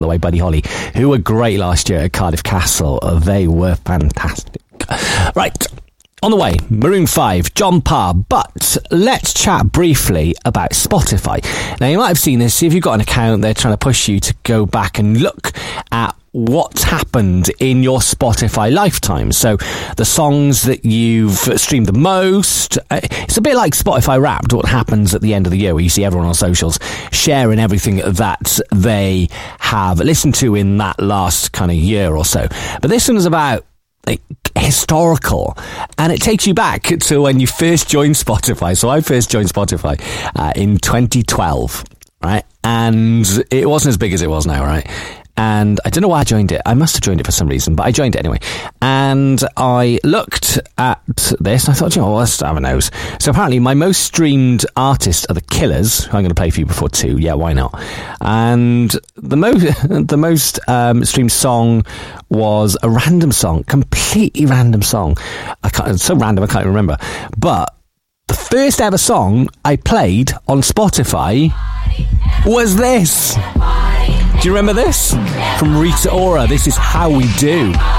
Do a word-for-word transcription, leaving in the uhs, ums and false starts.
the way, Buddy Holly, who were great last year at Cardiff Castle. They were fantastic. Right. On the way, Maroon five, John Parr, but let's chat briefly about Spotify. Now, you might have seen this. If you've got an account, they're trying to push you to go back and look at what's happened in your Spotify lifetime. So the songs that you've streamed the most. It's a bit like Spotify Wrapped, what happens at the end of the year, where you see everyone on socials sharing everything that they have listened to in that last kind of year or so. But this one is about like, historical, and it takes you back to when you first joined Spotify. So I first joined Spotify uh, in twenty twelve, right? And it wasn't as big as it was now, right? And I don't know why I joined it. I must have joined it for some reason, but I joined it anyway. And I looked at this and I thought, you know, let's have a nose. So apparently my most streamed artists are the Killers, who I'm going to play for you before two. Yeah, why not? And the most, the most um, streamed song was a random song, completely random song. I can't, it's so random I can't even remember. But the first ever song I played on Spotify was this. Do you remember this? From Rita Ora, This Is How We Do.